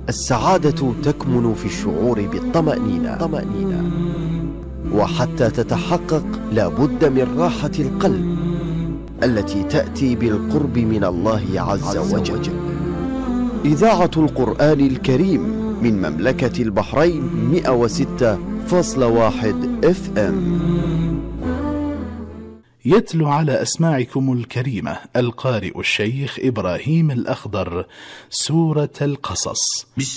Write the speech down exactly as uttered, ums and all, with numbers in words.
السعادة تكمن في الشعور بالطمأنينة طمأنينة. وحتى تتحقق لابد من راحة القلب التي تأتي بالقرب من الله عز وجل. إذاعة القرآن الكريم من مملكة البحرين مئة وستة فاصلة واحد اف ام. يتلو على أسماعكم الكريمة القارئ الشيخ إبراهيم الأخضر سورة القصص.